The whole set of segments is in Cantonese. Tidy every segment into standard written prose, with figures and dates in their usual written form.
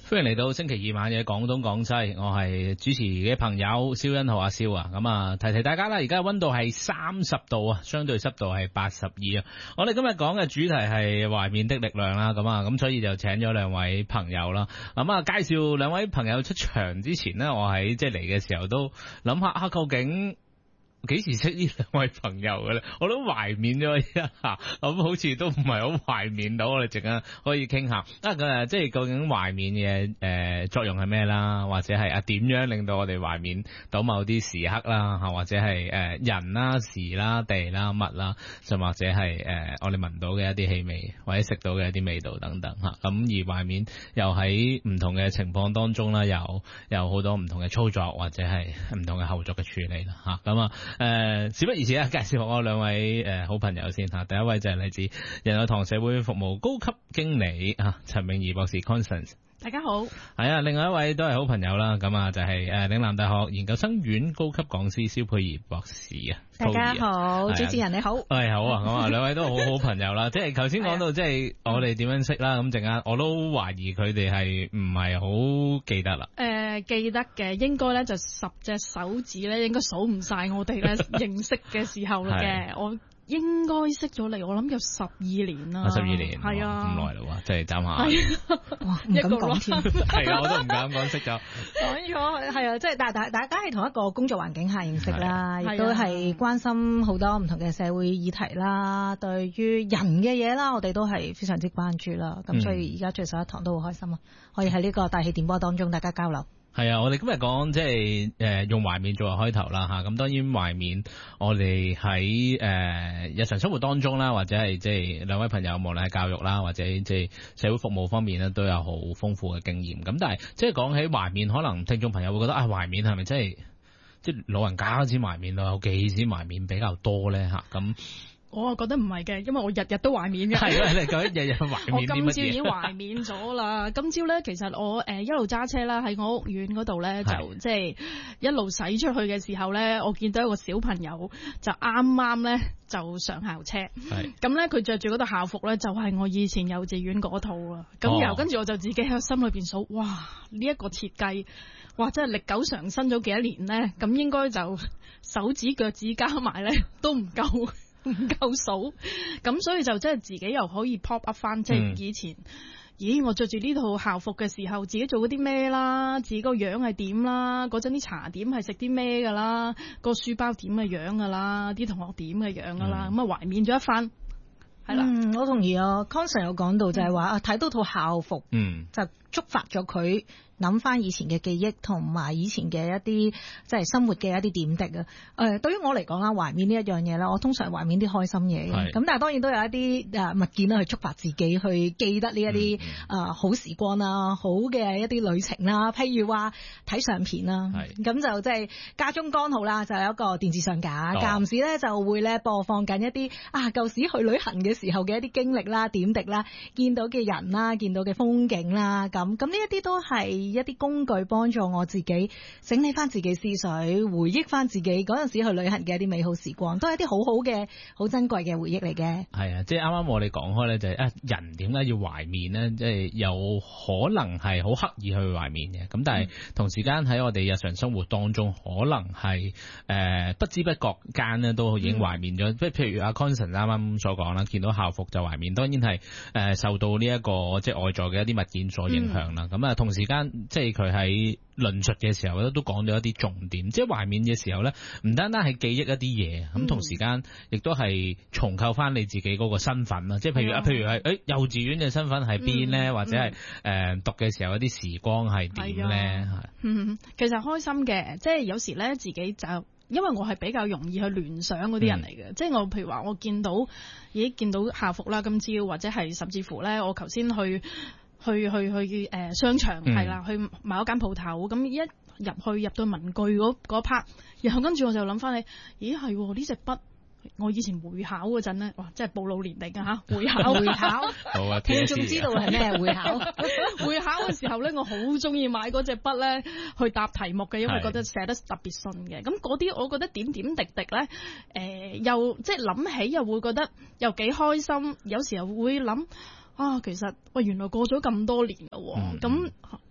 歡迎嚟到星期二晚嘅廣東廣西，我係主持嘅朋友蕭欣浩阿蕭啊，咁啊提提大家啦，而家溫度係30度啊，相對濕度係82啊。我哋今日講嘅主題係懷緬的力量啦，咁所以就請咗兩位朋友啦。咁啊介紹兩位朋友出場之前呢，我喺即係嚟嘅時候都諗下究竟幾時識呢兩位朋友嘅咧？我都懷緬咗一下，咁好似都唔係好懷緬到，我哋陣間可以傾下。即係究竟懷緬嘅作用係咩啦？或者係點樣令到我哋懷緬到某啲時刻啦？或者係人啦、事啦、地啦、物啦，甚或者係我哋聞到嘅一啲氣味，或者食到嘅一啲味道等等嚇。咁而懷緬又喺唔同嘅情況當中啦，有好多唔同嘅操作，或者係唔同嘅後續嘅處理啦嚇。咁啊〜事不宜遲啊！介紹我兩位好朋友先吓，第一位就係嚟自仁愛堂社會服務高級經理陳詠儀博士 Constance。 大家好。係啊，另外一位都係好朋友啦，咁啊就係嶺南大學研究生院高級講師蕭佩儀博士啊。 大家好，主持人你好。 係好啊，咁啊兩位都好好朋友啦。即係頭先講到即係我哋點樣識啦，咁陣間我都懷疑佢哋係唔係好記得啦。 記得嘅，應該咧就10隻手指咧，應該數唔晒我哋咧認識嘅時候嘅。我應該識咗你，我諗有12年啦。 12年， 係啊， 咁耐啦喎，即係眨下。 哇，唔敢講添。 係啊，我都唔敢講識咗。 講咗係啊，即係大家係同一個工作環境下認識啦，亦都係關心好多唔同嘅社會議題啦，對於人嘅嘢啦，我哋都係非常之關注啦。咁所以而家聚首一堂都好開心啊，可以喺呢個大氣電波當中大家交流。 係啊，我哋今日講即係用懷緬作為開頭啦吓，咁當然懷緬我哋喺日常生活當中啦，或者係即係兩位朋友無論係教育啦，或者即係社會服務方面咧，都有好豐富嘅經驗。咁但係即係講起懷緬，可能聽眾朋友會覺得懷緬係咪真係即係老人家先懷緬咯，有幾先懷緬比較多咧吓咁？ 我覺得唔係嘅，因為我日日都懷緬嘅。 係啊，你講日日懷緬啲乜嘢？ 我今朝已經懷緬咗啦。今朝咧，其實我一路揸車啦，喺我屋苑嗰度咧，就即係一路駛出去嘅時候咧，我見到一個小朋友就啱啱咧就上校車。咁咧佢着住嗰套校服咧，就係我以前幼稚園嗰套啊。咁跟住我就自己喺心裏邊數，哇！呢一個設計，哇！真係歷久常新咗幾多年咧。咁應該就手指腳趾加埋咧都唔夠。唔夠數，咁所以就即係自己又可以 pop up 翻，即係以前，咦，我着住呢套校服嘅時候，自己做嗰啲咩啦，自己個樣係點啦，嗰陣啲茶點係食啲咩噶啦，個書包點嘅樣噶啦，啲同學點嘅樣噶啦，咁啊懷緬咗一番，係啦。 我同意啊 Constance 有講到就係話睇到套校服，就觸發咗佢諗翻以前嘅記憶同埋以前嘅一啲即係生活嘅一啲點滴啊。對於我嚟講啦，懷緬呢一樣嘢啦，我通常懷緬啲開心嘢嘅。咁但係當然都有一啲物件啦，去觸發自己去記得呢一啲好時光啦，好嘅一啲旅程啦。譬如話睇相片啦，咁就即係家中剛好啦，就有一個電視上架，間唔時咧就會咧播放緊一啲舊時去旅行嘅時候嘅一啲經歷啦、點滴啦、見到嘅人啦、見到嘅風景啦，咁呢一啲都係一啲工具幫助我自己整理翻自己思緒，回憶翻自己嗰陣時去旅行嘅一啲美好時光，都係一啲好好嘅、好珍貴嘅回憶嚟嘅。 係啊，即係啱啱我哋講開咧，就係人點解要懷緬咧？即係有可能係好刻意去懷緬嘅，咁但係同時間喺我哋日常生活當中，可能係不知不覺間咧都已經懷緬咗。即係譬如阿 Constance 啱啱所講啦，見到校服就懷緬，當然係受到呢一個即係外在嘅一啲物件所影響啦。咁同時間即係佢喺論述嘅時候咧，都講到一啲重點。即係懷緬嘅時候咧，唔單單係記憶一啲嘢，咁同時間亦都係重構翻你自己嗰個身份啦。即係譬如係幼稚園嘅身份係邊咧，或者係讀嘅時候一啲時光係點咧？ 其實開心嘅，即係有時咧自己就因為我係比較容易去聯想嗰啲人嚟嘅，即係我譬如話我見到校服啦，今朝或者係甚至乎咧，我頭先去商場係啦，去買一間鋪頭，咁一入到文具嗰 part， 然後跟住我就諗翻起，咦係呢隻筆，我以前會考嗰陣咧，哇，真係暴露年齡㗎吓，會考， 好啊， 聽眾知道係咩會考？ 會考嘅時候咧，我好中意買嗰隻筆咧去答題目嘅，因為覺得寫得特別順嘅。咁嗰啲我覺得點點滴滴咧，又即係諗起又會覺得又幾開心，有時候會諗。其實原來過咗咁多年啦，咁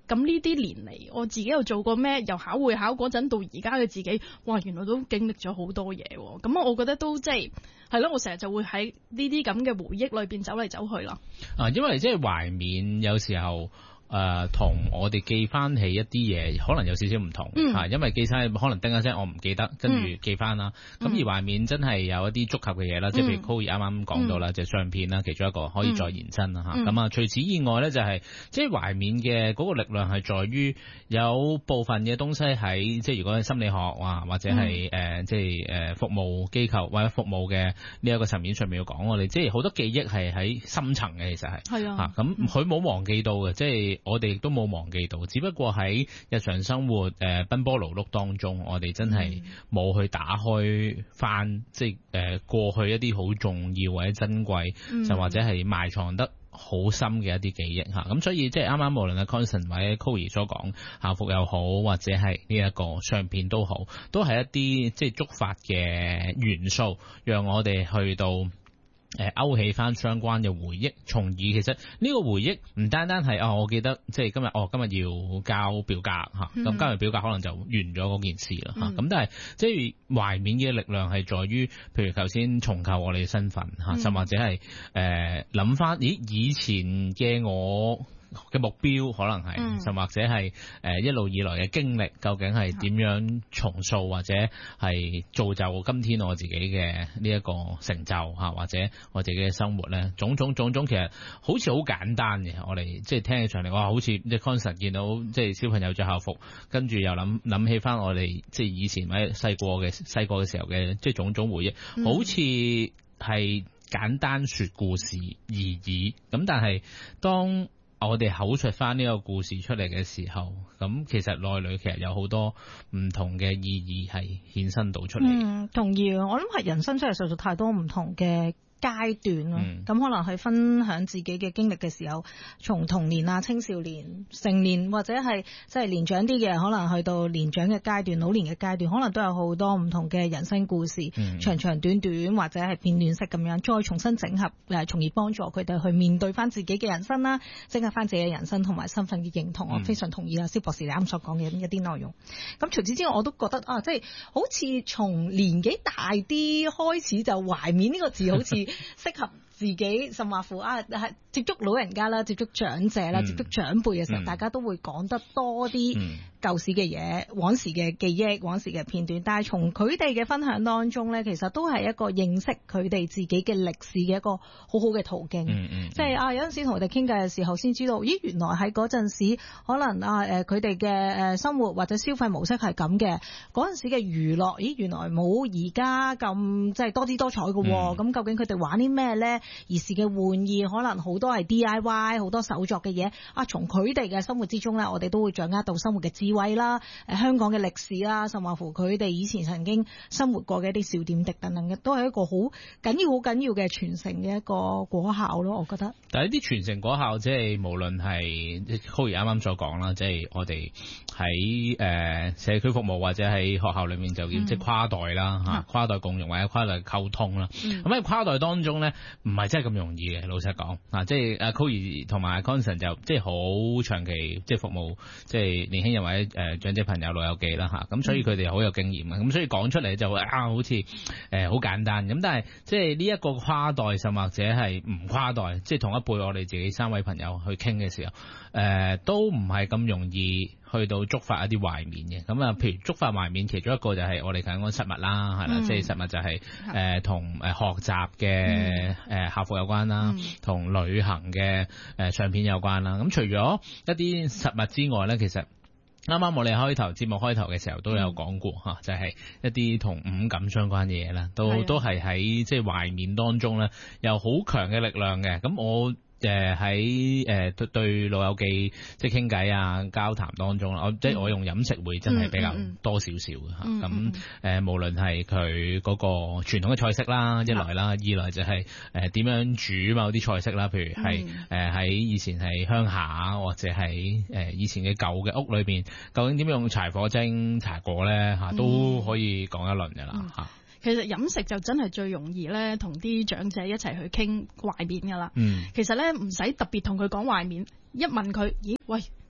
咁呢啲年嚟，我自己又做過咩？由考會考嗰陣到而家嘅自己，哇！原來都經歷咗好多嘢喎。咁我覺得都即係咯，我成日就會喺呢啲咁嘅回憶裏邊走嚟走去啦。 因為即係懷緬有時候。同我哋記翻起一啲嘢，可能有少少唔同嚇，因為記翻可能叮一聲我唔記得，跟住記翻啦。咁而懷緬真係有一啲觸及嘅嘢啦，即係譬如 Chloe 啱啱講到啦，就相片啦，其中一個可以再延伸啦嚇。咁啊，除此以外咧，就係即係懷緬嘅嗰個力量係在於有部分嘅東西喺即係如果係心理學啊，或者係即係服務機構或者服務嘅呢一個層面上面要講我哋，即係好多記憶係喺深層嘅，其實係啊咁佢冇忘記到嘅，即係。我哋亦都冇忘記到，只不過喺日常生活奔波勞碌當中，我哋真係冇去打開翻，即係過去一啲好重要或者珍貴，就或者係埋藏得好深嘅一啲記憶嚇。咁所以即係啱啱無論係 Conson 或者 Chloe 所講校服又好，或者係呢一個相片都好，都係一啲即係觸發嘅元素，讓我哋去到。勾起翻相關嘅回憶，從而其實呢個回憶唔單單係我記得即係今日要交表格嚇，咁交完表格可能就完咗嗰件事啦嚇。咁但係即係懷緬嘅力量係在於，譬如頭先重構我哋嘅身份嚇，甚或者係諗翻以前嘅我嘅目標可能係，甚或者係一路以來嘅經歷，究竟係點樣重塑或者係造就今天我自己嘅呢一個成就嚇，或者我自己嘅生活咧，種種其實好似好簡單嘅，我哋即係聽起上嚟，哇！好似即係 Conson 見到即係小朋友着校服，跟住又諗起翻我哋即係以前或者細個嘅時候嘅即係種種回憶，好似係簡單説故事而已。咁但係當我哋口述翻呢個故事出嚟嘅時候，咁其實內裏其實有好多唔同嘅意義係衍生到出嚟。 同意啊！我諗係人生真係實在太多唔同嘅階段咯，咁可能去分享自己嘅經歷嘅時候，從童年啊、青少年、成年或者係即係年長啲嘅，可能去到年長嘅階段、老年嘅階段，可能都有好多唔同嘅人生故事，長長短短或者係片段式咁樣，再重新整合，從而幫助佢哋去面對翻自己嘅人生啦，整合翻自己嘅人生同埋身份嘅認同。我非常同意啊，蕭博士你啱所講嘅一啲內容。咁除此之外，我都覺得即係好似從年紀大啲開始就懷緬呢個字，好似適合自己，甚或乎係接觸老人家啦，接觸長者啦，接觸長輩嘅時候，大家都會講得多啲舊時嘅嘢、往時嘅記憶、往時嘅片段。但係從佢哋嘅分享當中咧，其實都係一個認識佢哋自己嘅歷史嘅一個好好嘅途徑。即係有陣時同佢哋傾偈嘅時候，先知道，咦，原來喺嗰陣時可能佢哋嘅生活或者消費模式係咁嘅。嗰陣時嘅娛樂，咦，原來冇而家咁即係多姿多彩嘅。咁究竟佢哋玩啲咩咧？兒時嘅玩意可能好多係 DIY， 好多手作嘅嘢。從佢哋嘅生活之中咧，我哋都會掌握到生活嘅智慧啦，香港嘅歷史啦，甚至乎佢哋以前曾經生活過嘅一啲小點滴等等嘅，都係一個好緊要嘅傳承嘅一個果效咯。我覺得。 但係啲傳承果效，即係無論係 Chloe 啱啱所講啦，即係我哋喺社區服務或者喺學校裏面就叫即係跨代啦嚇，跨代共融或者跨代溝通啦。咁喺跨代當中咧，唔係真係咁容易嘅，老實講即係阿 Chloe 同埋 Conson 就即係好長期即係服務即係年輕人或者長者朋友老友記啦嚇，咁所以佢哋好有經驗啊，咁所以講出嚟就會好似好簡單咁，但係即係呢一個跨代甚或者係唔跨代，即係同一輩我哋自己三位朋友去傾嘅時候，都唔係咁容易去到觸發一啲懷緬嘅。咁啊，譬如觸發懷緬，其中一個就係我哋講實物啦，係啦，即係實物就係同學習嘅校服有關啦，同旅行嘅相片有關啦。咁除咗一啲實物之外咧，其實啱啱我哋節目開頭嘅時候都有講過嚇，就係一啲同五感相關嘅嘢啦，都係喺即係懷緬當中咧，有好強嘅力量嘅。咁我喺對老友記即係傾偈啊、交談當中啦，即係我用飲食會真係比較多少少嘅嚇。咁無論係佢嗰個傳統嘅菜式啦，一來啦，二來就係點樣煮某啲菜式啦，譬如係喺以前係鄉下或者喺以前嘅舊嘅屋裏邊，究竟點樣用柴火蒸茶果咧嚇，都可以講一輪嘅啦嚇。 其實飲食就真係最容易咧，同啲長者一齊去傾懷緬噶啦。其實咧唔使特別同佢講懷緬，一問佢，咦喂，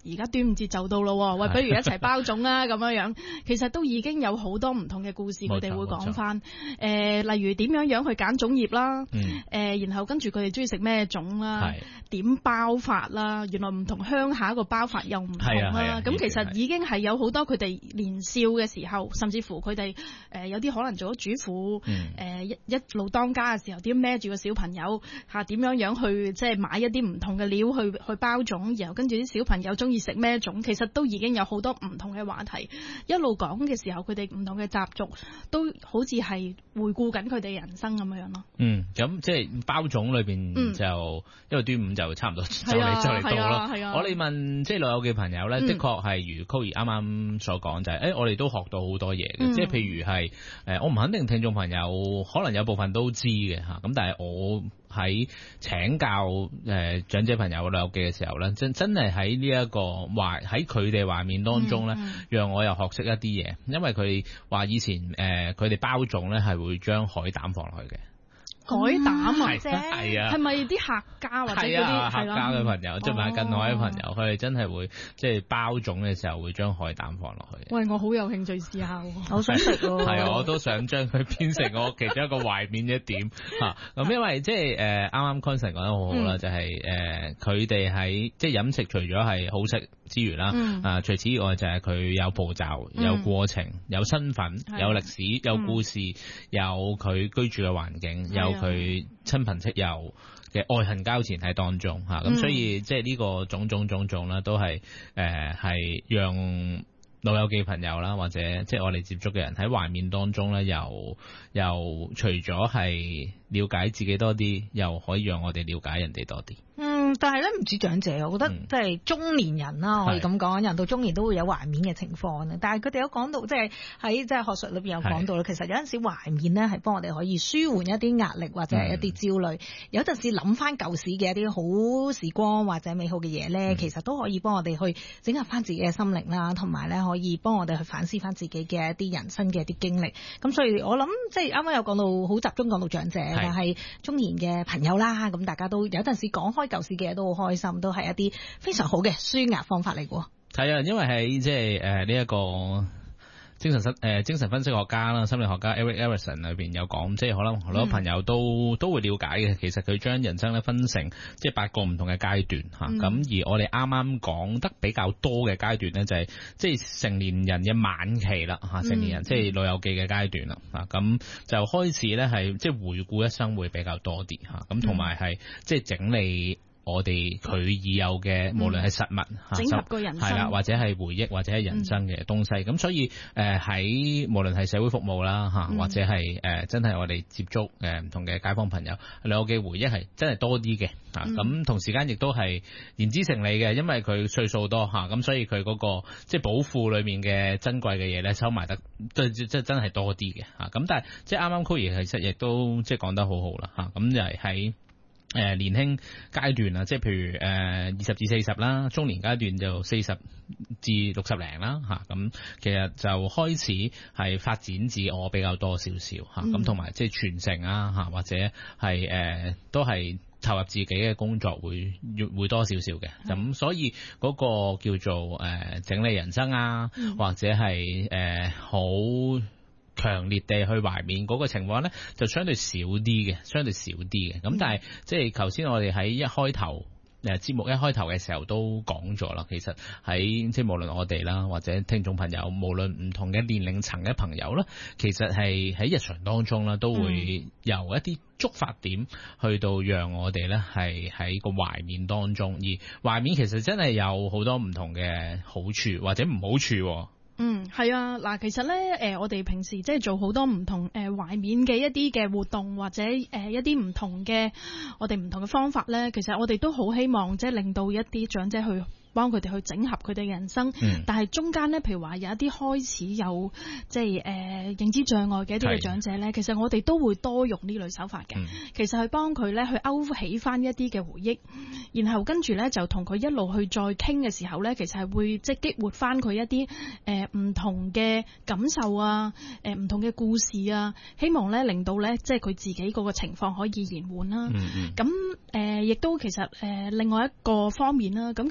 而家端午節就到咯，喂，不如一齊包粽啦咁樣。其實都已經有好多唔同嘅故事，佢哋會講翻。例如點樣去揀粽葉啦，然後跟住佢哋中意食咩粽啦，點包法啦，原來唔同鄉下個包法又唔同啦。咁其實已經係有好多佢哋年少嘅時候，甚至乎佢哋有啲可能做咗主婦，一路當家嘅時候，點孭住個小朋友嚇點樣去即係買一啲唔同嘅料去包粽，然後跟住啲小朋友中意食咩粽，其實都已經有好多唔同嘅話題。一路講嘅時候，佢哋唔同嘅習俗都好似係回顧緊佢哋人生咁樣咯。 咁即係包粽裏邊就因為端午就差唔多就嚟到啦。我哋問即係老友嘅朋友咧，的確係如 Chloe 啱啱所講就係，我哋都學到好多嘢嘅。即係譬如係我唔肯定聽眾朋友可能有部分都知嘅嚇，咁但係我喺請教長者朋友老友記嘅時候咧，真係喺呢一個喺佢哋畫面當中咧，讓我又學識一啲嘢，因為佢話以前佢哋包粽咧係會將海膽放落去嘅。 海膽啊， 係啊， 係咪啲客家或者嗰啲客家嘅朋友，即係買近海嘅朋友，佢哋真係會即係包粽嘅時候會將海膽放落去。 喂，我好有興趣試下喎， 好想食喎。 係啊，我都想將佢變成我其中一個懷緬一點嚇。咁因為即係啱啱 Conson 講得好好啦，就係佢哋喺即係飲食除咗係好食之餘啦，除此以外就係佢有步驟、有過程、有身份、有歷史、有故事、有佢居住嘅環境、有佢親朋戚友嘅愛恨交纏喺當中嚇，咁所以即係呢個種種啦，都係係讓老友記朋友啦，或者即係我哋接觸嘅人喺懷緬當中咧，又除咗係了解自己多啲，又可以讓我哋了解人哋多啲。 但係咧唔止長者，我覺得即係中年人啦，我哋咁講，人到中年都會有懷緬嘅情況嘅。但係佢哋有講到，即係喺即係學術裏邊有講到啦。其實有陣時懷緬咧係幫我哋可以舒緩一啲壓力或者係一啲焦慮。有陣時諗翻舊時嘅一啲好時光或者美好嘅嘢咧，其實都可以幫我哋去整合翻自己嘅心靈啦，同埋咧可以幫我哋去反思翻自己嘅一啲人生嘅一啲經歷。咁所以我諗即係啱啱有講到好集中講到長者，但係中年嘅朋友啦，咁大家都有陣時講開舊時嘅嘢都好開心，都係一啲非常好嘅抒壓方法嚟嘅。 係啊，因為喺即係呢一個精神分析學家啦、心理學家 Eric Erikson 裏邊有講，即係可能好多朋友都會了解嘅。其實佢將人生咧分成即係8個唔同嘅階段嚇。咁而我哋啱啱講得比較多嘅階段咧，就係即係成年人嘅晚期啦嚇，成年人即係老友記嘅階段啦嚇。咁就開始咧係即係回顧一生會比較多啲嚇。咁同埋係即係整理我哋佢已有嘅，無論係實物整合個人生， 係啦，或者係回憶，或者係人生嘅東西。咁所以喺無論係社會服務啦嚇，或者係真係我哋接觸唔同嘅街坊朋友，老友記回憶係真係多啲嘅嚇。咁同時間亦都係言之成理嘅，因為佢歲數多嚇，咁所以佢嗰個即係寶庫裡面嘅珍貴嘅嘢咧，收埋得即係真係多啲嘅嚇。咁但係即係啱啱 Chloe 其實亦都即係講得好好啦嚇。咁就係喺年輕階段啊，即係譬如20至40啦，中年階段就40至60零啦嚇，咁其實就開始係發展自我比較多少少嚇，咁同埋即係傳承啊嚇，或者係都係投入自己嘅工作會多少少嘅，咁所以嗰個叫做整理人生啊，或者係好強烈地去懷緬嗰個情況咧，就相對少啲嘅，咁但係即係頭先我哋喺一開頭節目一開頭嘅時候都講咗啦，其實喺即係無論我哋啦，或者聽眾朋友，無論唔同嘅年齡層嘅朋友啦，其實係喺日常當中啦，都會由一啲觸發點去到讓我哋咧係喺個懷緬當中，而懷緬其實真係有好多唔同嘅好處或者唔好處。 係啊，嗱，其實咧，我哋平時即係做好多唔同懷緬嘅一啲嘅活動，或者一啲唔同嘅我哋唔同嘅方法咧，其實我哋都好希望即係令到一啲長者去幫佢哋去整合佢哋嘅人生，但係中間咧，譬如話有一啲開始有即係認知障礙嘅一啲嘅長者咧，其實我哋都會多用呢類手法嘅，其實去幫佢咧去勾起翻一啲嘅回憶，然後跟住咧就同佢一路去再傾嘅時候咧，其實係會即係激活翻佢一啲唔同嘅感受啊，唔同嘅故事啊，希望咧令到咧即係佢自己嗰個情況可以延緩啦。咁亦都其實另外一個方面啦，咁其實我哋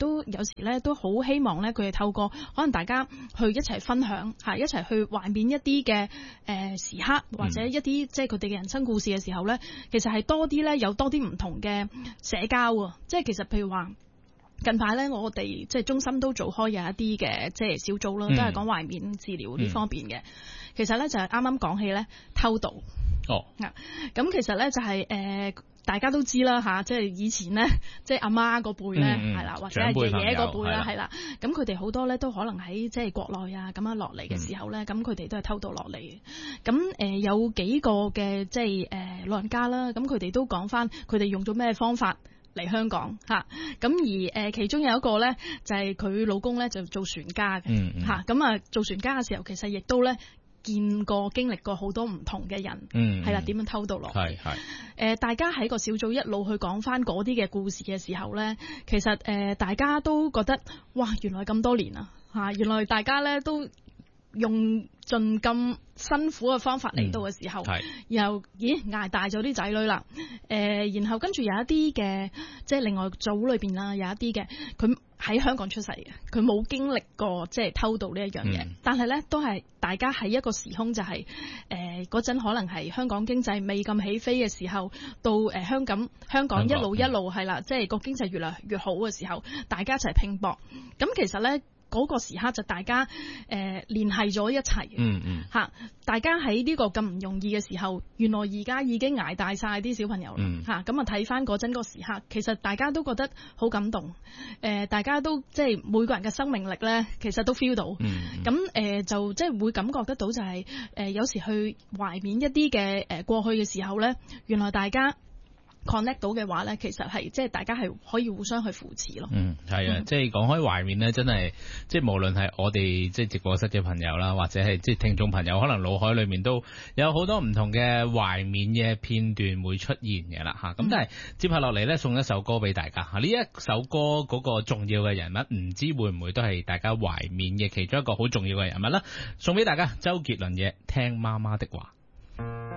都有時咧都好希望咧，佢哋透過可能大家去一齊分享嚇，一齊去懷緬一啲嘅時刻，或者一啲即係佢哋嘅人生故事嘅時候咧，其實係多啲咧有多啲唔同嘅社交啊！即係其實譬如話近排咧，我哋即係中心都做開有一啲嘅即係小組啦，都係講懷緬治療呢方面嘅。其實咧就係啱啱講起咧偷渡。咁其實咧就係大家都知啦嚇，即係以前咧，即係阿媽嗰輩咧係啦，或者係爺爺嗰輩啦係啦，咁佢哋好多咧都可能喺即係國內啊咁樣落嚟嘅時候咧，咁佢哋都係偷渡落嚟嘅。咁有幾個嘅即係老人家啦，咁佢哋都講翻佢哋用咗咩方法嚟香港嚇，咁而其中有一個咧就係佢老公咧就做船家嘅嚇，咁啊做船家嘅時候其實亦都咧見過經歷過好多唔同嘅人，係啦點樣偷渡落嚟，大家喺個小組一路去講翻嗰啲嘅故事嘅時候咧，其實大家都覺得哇原來咁多年啊嚇，原來大家咧都用盡咁辛苦嘅方法嚟到嘅時候，然後捱大咗啲仔女啦，然後跟住有一啲嘅即係另外組裏邊啦，有一啲嘅佢喺香港出世嘅，佢冇經歷過即係偷渡呢一樣嘢，但係咧都係大家喺一個時空就係嗰陣可能係香港經濟未咁起飛嘅時候，到香港一路係啦，即係個經濟越嚟越好嘅時候，大家一齊拼搏，咁其實咧。嗰個時刻就大家聯繫咗一齊，大家喺呢個咁唔容易嘅時候，原來而家已經捱大晒啲小朋友啦，咁啊睇翻嗰陣個時刻，其實大家都覺得好感動，大家都即係每個人嘅生命力咧，其實都 feel 到，咁就即係會感覺得到就係有時去懷緬一啲嘅過去嘅時候咧，原來大家connect 到嘅話咧，其實係即係大家係可以互相去扶持咯。 係啊，即係講開懷緬咧，真係即係無論係我哋即係直播室嘅朋友啦，或者係即係聽眾朋友，可能腦海裏面都有好多唔同嘅懷緬嘅片段會出現嘅啦嚇。咁但係接下落嚟咧，送一首歌俾大家嚇。呢一首歌嗰個重要嘅人物，唔知會唔會都係大家懷緬嘅其中一個好重要嘅人物啦？送俾大家，周杰倫嘅《聽媽媽的話》。